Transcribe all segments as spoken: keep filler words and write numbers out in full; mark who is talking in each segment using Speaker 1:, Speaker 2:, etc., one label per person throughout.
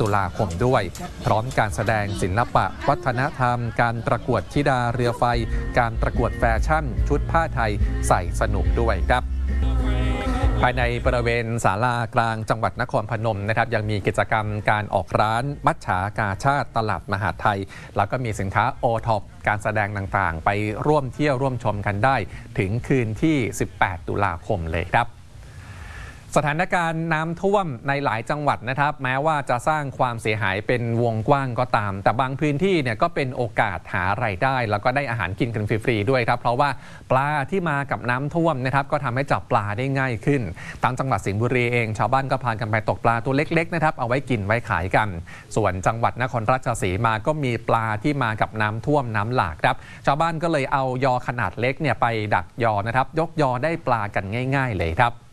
Speaker 1: ตุลาคมด้วยพร้อมการแสดงศิลปะวัฒนธรรมการประกวดธิดาเรือไฟการประกวดแฟชั่นชุดผ้าไทยใส่สนุกด้วยครับภายในบริเวณศาลากลางจังหวัดนครพนมนะครับยังมีกิจกรรมการออกร้านมัจฉากาชาติตลาดมหาไทยแล้วก็มีสินค้าโอท็อปการแสดงต่างๆไปร่วมเที่ยวร่วมชมกันได้ถึงคืนที่สิบแปดตุลาคมเลยครับสถานการณ์น้ำท่วมในหลายจังหวัดนะครับแม้ว่าจะสร้างความเสียหายเป็นวงกว้างก็ตามแต่บางพื้นที่เนี่ยก็เป็นโอกาสหารายได้แล้วก็ได้อาหารกินกันฟรีๆด้วยครับเพราะว่าปลาที่มากับน้ำท่วมนะครับก็ทำให้จับปลาได้ง่ายขึ้นทางจังหวัดสิงห์บุรีเองชาวบ้านก็พากันไปตกปลาตัวเล็กๆนะครับเอาไว้กินไว้ขายกันส่วนจังหวัดนครราชสีมาก็มีปลาที่มากับน้ำท่วมน้ำหลากครับชาวบ้านก็เลยเอายอขนาดเล็กเนี่ยไปดักยอนะครับยกยอได้ปลากันง่ายๆเลยครับ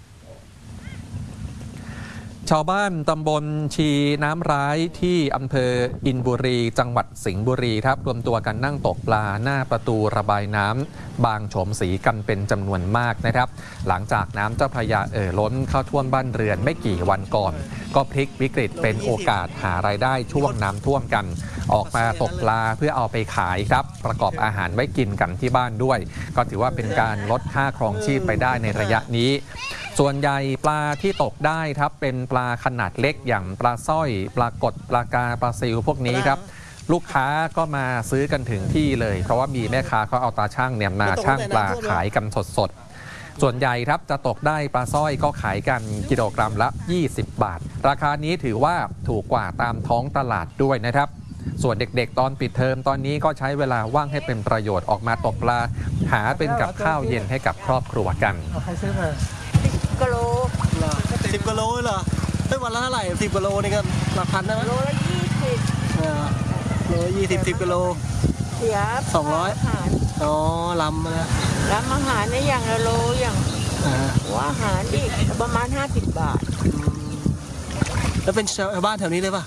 Speaker 1: ชาวบ้านตำบลชีน้ำร้ายที่อำเภออินบุรีจังหวัดสิงห์บุรีครับรวมตัวกันนั่งตกปลาหน้าประตูระบายน้ำบางโฉมศรีกันเป็นจำนวนมากนะครับหลังจากน้ำเจ้าพระยาเอ่อล้นเข้าท่วมบ้านเรือนไม่กี่วันก่อนก็พลิกวิกฤตเป็นโอกาสหารายได้ช่วงน้ำท่วมกันออกมาตกปลาเพื่อเอาไปขายครับประกอบอาหารไว้กินกันที่บ้านด้วยก็ถือว่าเป็นการลดค่าครองชีพไปได้ในระยะนี้ส่วนใหญ่ปลาที่ตกได้ครับเป็นปลาขนาดเล็กอย่างปลาสร้อยปลากดปลากาปลาซิวพวกนี้ครับลูกค้าก็มาซื้อกันถึงที่เลยเพราะว่ามีแม่ค้าเขาเอาตาช่างเนี่ยมาช่างปลาขายกันสดๆส่วนใหญ่ครับจะตกได้ปลาสร้อยก็ขายกันกิโลกรัมละยี่สิบบาทราคานี้ถือว่าถูกกว่าตามท้องตลาดด้วยนะครับส่วนเด็กๆตอนปิดเทอมตอนนี้ก็ใช้เวลาว่างให้เป็นประโยชน์ออกมาตกปลาหาเป็นกับข้าวเย็นให้กับครอบครัวกัน
Speaker 2: กิโล
Speaker 3: สิบกิโลเหรอเป็นวันละเท่าไหร่สิบกิโลนี่ก็หลักพันได้ไหม
Speaker 2: โลละยี่สิบ
Speaker 3: โลยี่สิบสิบกิโล
Speaker 2: เสีย
Speaker 3: สองร้อยอ๋อลำนะ
Speaker 2: ลำอาหารในอย่างละโลอย่างหัวอาหารอีกประมาณห้าสิบบาท
Speaker 3: แล้วเป็นชาวบ้านแถวนี้เลยป่ะ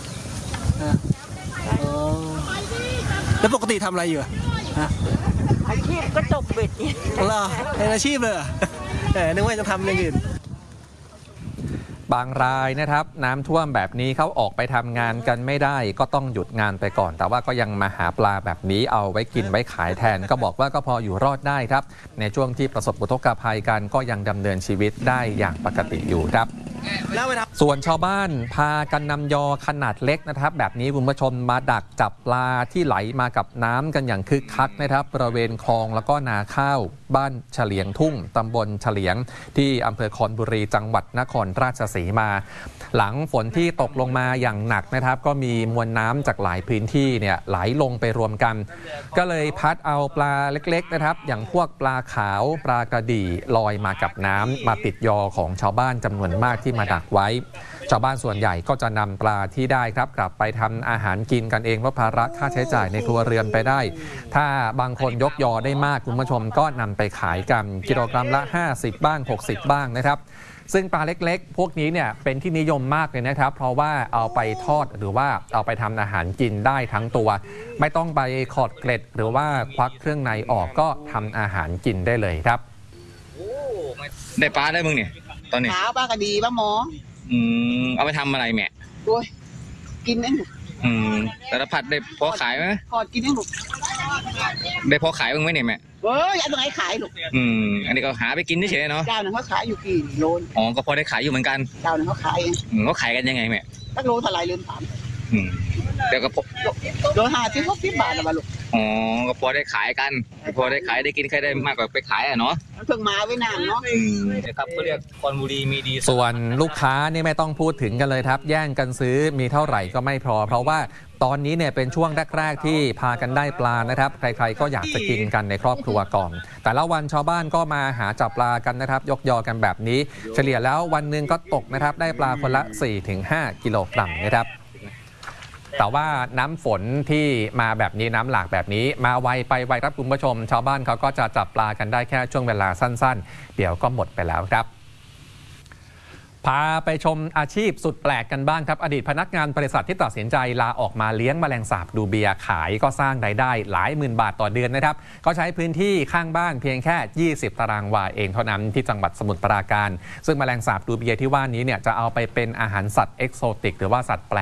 Speaker 3: แล้วปกติทำอะไรอยู่
Speaker 2: อาชีพก็ตกเบ็ด
Speaker 3: เหรอเป็นอาชีพเลยแต่นึกว่าจะทำอย่างอื่น
Speaker 1: บางรายนะครับน้ำท่วมแบบนี้เขาออกไปทำงานกันไม่ได้ก็ต้องหยุดงานไปก่อนแต่ว่าก็ยังมาหาปลาแบบนี้เอาไว้กินไว้ขายแทนก็บอกว่าก็พออยู่รอดได้ครับในช่วงที่ประสบอุทกภัยกันก็ยังดำเนินชีวิตได้อย่างปกติอยู่ครับส่วนชาวบ้านพากันนำยอขนาดเล็กนะครับแบบนี้คุณผู้ชมมาดักจับปลาที่ไหลมากับน้ำกันอย่างคึกคักนะครับบริเวณคลองแล้วก็นาข้าวบ้านเฉลียงทุ่งตำบลเฉลียงที่อำเภอคอนบุรีจังหวัดนครราชสีมาหลังฝนที่ตกลงมาอย่างหนักนะครับก็มีมวลน้ำจากหลายพื้นที่เนี่ยไหลลงไปรวมกันก็เลยพัดเอาปลาเล็กๆนะครับอย่างพวกปลาขาวปลากระดี่ลอยมากับน้ำมาติดยอของชาวบ้านจำนวนมากที่มาดักไว้ชาวบ้านส่วนใหญ่ก็จะนำปลาที่ได้ครับกลับไปทำอาหารกินกันเองลดภาระค่าใช้จ่ายในครัวเรือนไปได้ถ้าบางคนยกยอได้มากคุณผู้ชมก็นำไปขายกันกิโลกรัมละห้าสิบบ้างหกสิบบ้างนะครับซึ่งปลาเล็กๆพวกนี้เนี่ยเป็นที่นิยมมากเลยนะครับเพราะว่าเอาไปทอดหรือว่าเอาไปทำอาหารกินได้ทั้งตัวไม่ต้องไปขอดเกล็ดหรือว่าควักเครื่องในออกก็ทำอาหารกินได้เลยครับ
Speaker 4: ได้ปลาได้มึงเนี่ยตอนนี้
Speaker 2: ขาวปลากระดีปลาหมอ
Speaker 4: อืมเอาไปทำอะไรแม่
Speaker 2: โอ้ยกินเองหนู
Speaker 4: อืมแต่ละผัดได้พอขายไหม
Speaker 2: พอกินเองหนู
Speaker 4: ได้พอขายบ้างไหมเนี่ยแม่
Speaker 2: เฮ้ยอันไหนขายหนู
Speaker 4: อืมอันนี้ก็หาไปกินเฉยๆเนาะ
Speaker 2: เจ้าหนึ่งเขาขายอยู่กี่โล
Speaker 4: อ๋อก็พอได้ขายอยู่เหมือนกัน
Speaker 2: เจ้าหนึ่งเขาขาย
Speaker 4: อืมเขาขายกันยังไงแม่
Speaker 2: ตั้งโลเท่าไรเรือนถาม
Speaker 4: อืมเดี๋ยวก็
Speaker 2: โลห้าสิบหกสิบบาทละบาทลูก
Speaker 4: อ๋อก็พอได้ขายกันพอได้ขายได้กินใครได้มากกว่าไปขายอ่ะเนาะ
Speaker 2: เพิ่งมาไว้นานเนาะ
Speaker 4: นะครับเขาเรียกคอนบุรีมีดี
Speaker 1: ส่วนลูกค้านี่ไม่ต้องพูดถึงกันเลยครับแย่งกันซื้อมีเท่าไหร่ก็ไม่พอเพราะว่าตอนนี้เนี่ยเป็นช่วงแรกๆที่พากันได้ปลานะครับใครๆก็อยากจะกินกันในครอบครัวก่อนแต่ละวันชาวบ้านก็มาหาจับปลากันนะครับยกยอกันแบบนี้เฉลี่ยแล้ววันหนึ่งก็ตกนะครับได้ปลาคนละ สี่ถึงห้า กิโลกรัมนะครับแต่ว่าน้ำฝนที่มาแบบนี้น้ำหลากแบบนี้มาไวไปไวครับคุณผู้ชมชาวบ้านเขาก็จะจับปลากันได้แค่ช่วงเวลาสั้นๆเดี๋ยวก็หมดไปแล้วครับพาไปชมอาชีพสุดแปลกกันบ้างครับอดีตพนักงานบริษัทที่ตัดสินใจลาออกมาเลี้ยงแมลงสาบดูเบียขายก็สร้างรายได้หลายหมื่นบาทต่อเดือนนะครับก็ใช้พื้นที่ข้างบ้านเพียงแค่ยี่สิบตารางวาเองเท่านั้นที่จังหวัดสมุทรปราการซึ่งแมลงสาบดูเบียที่ว่านี้เนี่ยจะเอาไปเป็นอาหารสัตว์เอกโซติกหรือว่าสัตว์แปล